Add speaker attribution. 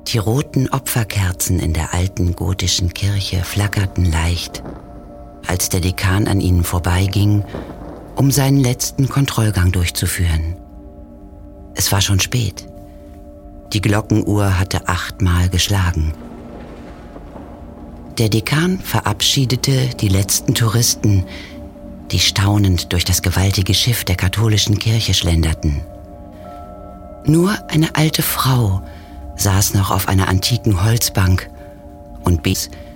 Speaker 1: Die roten Opferkerzen in der alten gotischen Kirche flackerten leicht, als der Dekan an ihnen vorbeiging, um seinen letzten Kontrollgang durchzuführen. Es war schon spät. Die Glockenuhr hatte 8-mal geschlagen. Der Dekan verabschiedete die letzten Touristen, die staunend durch das gewaltige Schiff der katholischen Kirche schlenderten. Nur eine alte Frau saß noch auf einer antiken Holzbank und blies